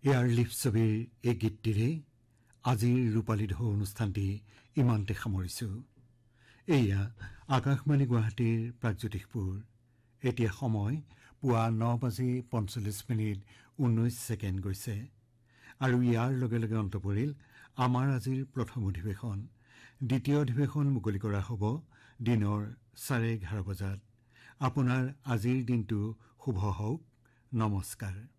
Air leaf ছবিৰ এই গীতটিৰে আজিৰ ৰূপালী ঢৌ অনুষ্ঠানটি ইমানতে সামৰিছো। এয়া আকাশবাণী গুৱাহাটীৰ প্ৰাগজ্যোতিষপুৰ। এতিয়া সময় পুৱা 9:45 গৈছে আৰু ইয়াৰ লগে লগে অন্ত পৰিল আমাৰ আজিৰ প্ৰথম অধিৱেশন। দ্বিতীয় অধিৱেশন মুকলি কৰা হ'ব দিনৰ 11:30 বজাত। আপোনাৰ আজিৰ দিনটো শুভ হওক। নমস্কাৰ।